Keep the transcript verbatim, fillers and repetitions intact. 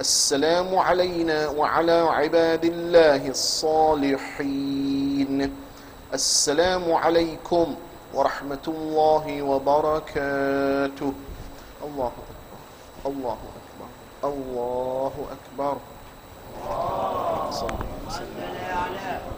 السلام علينا وعلى عباد الله الصالحين. السلام عليكم ورحمة الله وبركاته. الله أكبر، الله أكبر، الله أكبر. الله أكبر.